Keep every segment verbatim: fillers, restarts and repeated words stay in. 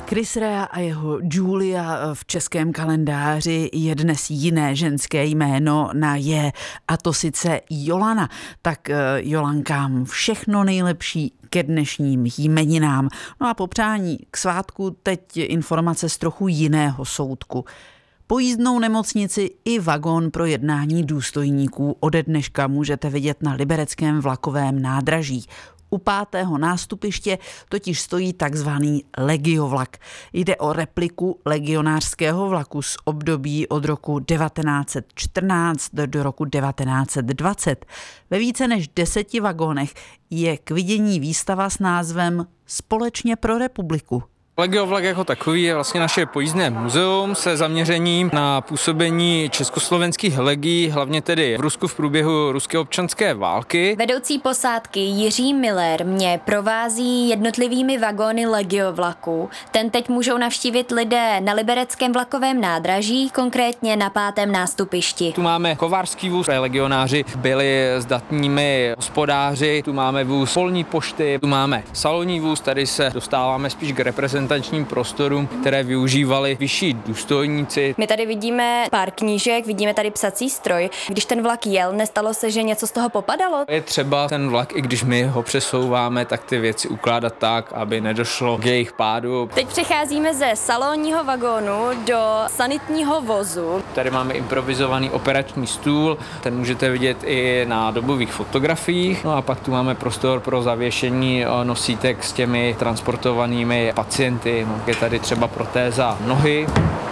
Chris Rea a jeho Julia v českém kalendáři je dnes jiné ženské jméno na je, a to sice Jolana. Tak Jolankám všechno nejlepší ke dnešním jmeninám. No a po přání k svátku teď informace z trochu jiného soudku. Pojízdnou nemocnici i vagón pro jednání důstojníků ode dneška můžete vidět na libereckém vlakovém nádraží. U pátého nástupiště totiž stojí takzvaný legiovlak. Jde o repliku legionářského vlaku z období od roku devatenáct set čtrnáct do roku devatenáct set dvacet. Ve více než deseti vagónech je k vidění výstava s názvem Společně pro republiku. Legiovlak jako takový je vlastně naše pojízdné muzeum se zaměřením na působení československých legií, hlavně tedy v Rusku v průběhu ruské občanské války. Vedoucí posádky Jiří Miller mě provází jednotlivými vagóny legiovlaku. Ten teď můžou navštívit lidé na libereckém vlakovém nádraží, konkrétně na pátém nástupišti. Tu máme kovářský vůz, legionáři byli zdatními hospodáři, tu máme vůz polní pošty, tu máme salonní vůz, tady se dostáváme spíš k reprezentaci prostorům, které využívali vyšší důstojníci. My tady vidíme pár knížek, vidíme tady psací stroj. Když ten vlak jel, nestalo se, že něco z toho popadalo? Je třeba ten vlak, i když my ho přesouváme, tak ty věci ukládat tak, aby nedošlo k jejich pádu. Teď přecházíme ze salonního vagónu do sanitního vozu. Tady máme improvizovaný operační stůl, ten můžete vidět i na dobových fotografiích. No a pak tu máme prostor pro zavěšení nosítek s těmi transportovanými pacienty. Je tady třeba protéza nohy.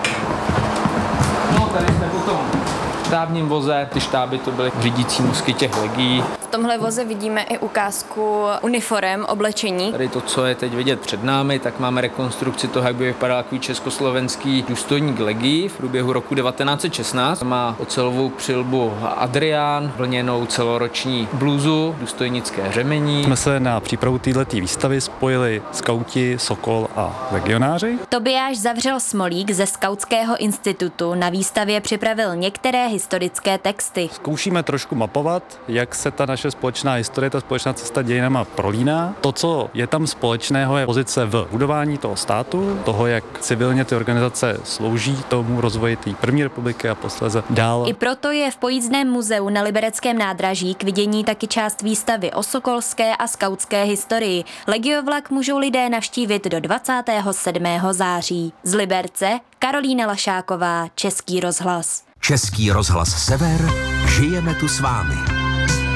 No, tady jsme potom v štábním voze. Ty štáby to byly řídící mozky těch legií. V tomhle voze vidíme i ukázku uniforem, oblečení. Tady to, co je teď vidět před námi, tak máme rekonstrukci toho, jak by vypadal takový československý důstojník legií v průběhu roku devatenáct set šestnáct. Má ocelovou přilbu Adrián, vlněnou celoroční bluzu, důstojnické řemení. Jsme se na přípravu této výstavy spojili skauti, Sokol a legionáři. Tobiáš Zavřel Smolík ze Skautského institutu na výstavě připravil některé historické texty. Zkoušíme trošku mapovat, jak se ta naše společná historie, ta společná cesta dějinama prolíná. To, co je tam společného, je pozice v budování toho státu, toho, jak civilně ty organizace slouží tomu rozvoji té první republiky a posléze dál. I proto je v Pojízdném muzeu na libereckém nádraží k vidění taky část výstavy o sokolské a skautské historii. Legiovlak můžou lidé navštívit do dvacátého sedmého září. Z Liberce Karolína Lašáková, Český rozhlas. Český rozhlas Sever, žijeme tu s vámi.